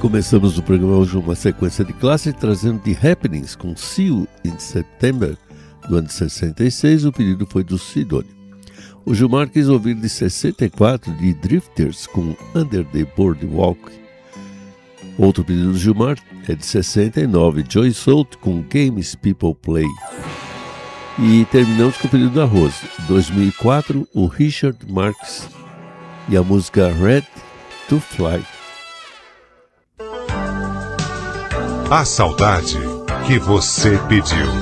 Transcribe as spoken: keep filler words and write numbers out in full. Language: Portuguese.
Começamos o programa hoje uma sequência de clássicos trazendo The Happenings com See You in September do ano de sessenta e seis. O pedido foi do Sidônio. O Gilmar quis ouvir de sessenta e quatro de Drifters com Under the Boardwalk. Outro pedido do Gilmar é de sessenta e nove, Joy Soult com Games People Play. E terminamos com o pedido da Rose, dois mil e quatro, o Richard Marx e a música Red to Fly. A saudade que você pediu.